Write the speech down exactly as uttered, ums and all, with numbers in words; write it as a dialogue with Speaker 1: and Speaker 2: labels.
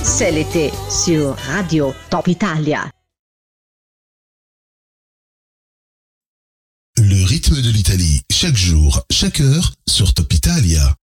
Speaker 1: C'est l'été sur Radio Top Italia.
Speaker 2: Le rythme de l'Italie, chaque jour, chaque heure, sur Top Italia.